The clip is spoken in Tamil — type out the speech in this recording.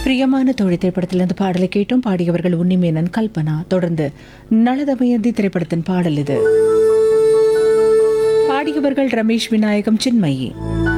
பிரியமான தோழி திரைப்படத்திலிருந்து பாடலை கேட்டும் பாடியவர்கள் உன்னிமேனன், கல்பனா. தொடர்ந்து நலதமயந்தி திரைப்படத்தின் பாடல் இது. பாடியவர்கள் ரமேஷ் விநாயகம், சின்மயி.